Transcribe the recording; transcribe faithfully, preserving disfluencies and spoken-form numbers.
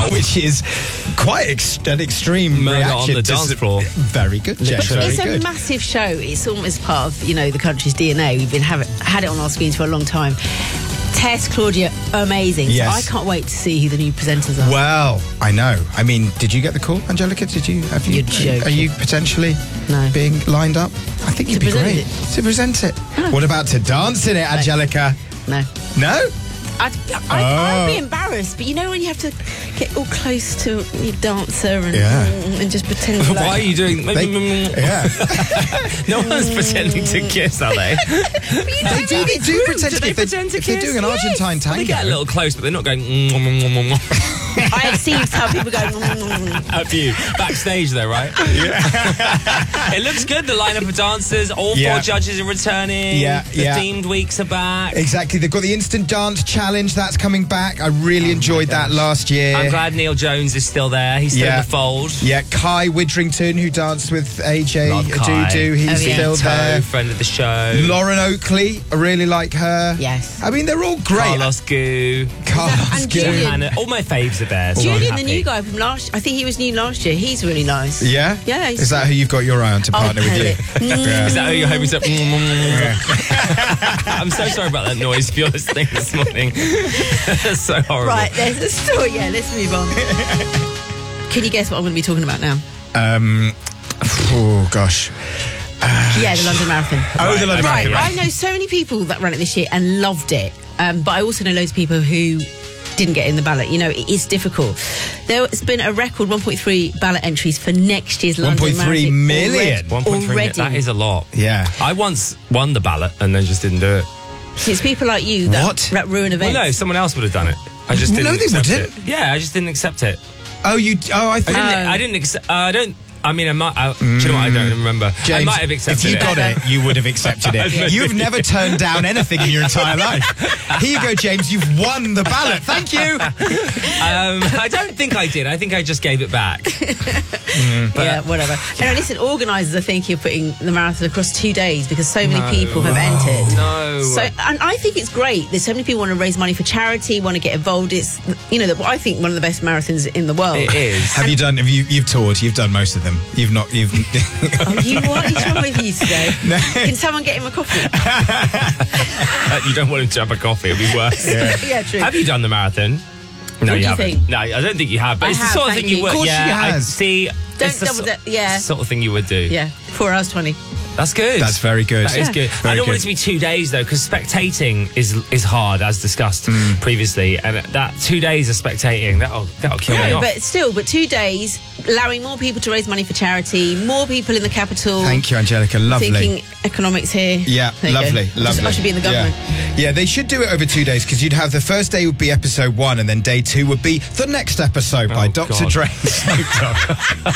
which is quite ex- an extreme Murder reaction on the to dance some- floor. Very good, James. Very It's a good. massive show. It's almost part of, you know, the country's D N A. We've been have it, had it on our screens for a long time. Tess, Claudia, amazing. Yes. So I can't wait to see who the new presenters are. Well, I know. I mean, did you get the call, Angelica? Did you? Have you? You're joking. Are you potentially No. being lined up? I think you'd be present great it? to present it. What about to dance in it, Angelica? No. No? I'd, I'd, Oh. I'd be embarrassed, but you know when you have to get all close to your dancer and, Yeah. and just pretend like... Why are you doing... Yeah. No one's pretending to kiss, are they? They do, they do pretend Do to they if they're- pretend to if they're kiss? doing an Argentine They tango. get a little close, but they're not going... mm, mm, mm, mm. I have seen how people go... Have you? Backstage, though, right? Yeah. It looks good, the lineup of dancers. All Yeah. four judges are returning. Yeah, The yeah. themed weeks are back. Exactly. They've got the Instant Dance Challenge. That's coming back. I really enjoyed that last year. I'm glad Neil Jones is still there. He's still Yeah. in the fold. Yeah, Kai Widrington, who danced with A J Love Kai. Dudu, he's Oh, yeah. still Toe, there. friend of the show. Lauren Oakley, I really like her. Yes. I mean, they're all great. Carlos Goo. Carlos And Goo. Julian. Hannah. All my faves are there. So I'm Julian, the happy. new guy from last... I think he was new last year. He's really nice. Yeah? Yeah, he's- Is that who you've got your eye on to Oh, partner with you? Is that how you're hoping to... I'm so sorry about that noise if you're listening this morning. That's so horrible. Right, there's a story. Yeah, let's move on. Can you guess what I'm going to be talking about now? Um, oh, gosh. Yeah, the London Marathon. Oh, the London Right, Marathon. I know so many people that ran it this year and loved it, um, but I also know loads of people who didn't get in the ballot. You know, it is difficult. There's been a record one point three ballot entries for next year's London one point three Marathon. million. one point three million. Already. That is a lot. Yeah. I once won the ballot and then just didn't do it. See, it's people like you that, What? that ruin Well, events. no, someone else would have done it. I just didn't No, they accept wouldn't. it. Yeah, I just didn't accept it. Oh, you. Oh, I I think. didn't. Oh. I didn't accept. Uh, I don't. I mean, I might. I, Do you know what? I don't remember. I James, might have accepted if you it. got it, you would have accepted it. You've never turned down anything in your entire life. Here you go, James. You've won the ballot. Thank you. Um, I don't think I did. I think I just gave it back. Yeah, whatever. Anyway, listen, organisers are thinking of putting the marathon across two days because so many people have entered. No. So, and I think it's great. There's so many people want to raise money for charity, want to get involved. It's, you know, the, I think one of the best marathons in the world. It is. Have you done? Have you? You've toured. You've done most of them. You've not. You've. Oh, you what is wrong with you today? No. Can someone get him a coffee? Uh, you don't want him to have a coffee. It'll be worse. Yeah, true. Have you done the marathon? No, do you you haven't. think? No, I don't think you have. But I it's have, the sort of thank thing you you. would. Of course yeah, she I has. see. Don't it's the double so- that- yeah. it's the sort of thing you would do. Yeah, four hours twenty. That's good. That's very good. That is Yeah. good. Very I don't want good. it to be two days though, because spectating is is hard, as discussed Mm. previously, and that two days of spectating that'll that'll kill me No, off. but still, but two days, allowing more people to raise money for charity, more people in the capital. Thank you, Angelica. Lovely. Thinking economics here. Yeah, There you go. lovely, lovely. I should be in the government. Yeah. yeah, they should do it over two days because you'd have the first day would be episode one, and then day two would be the next episode by Oh, Doctor God. Dre and Snoop Dogg.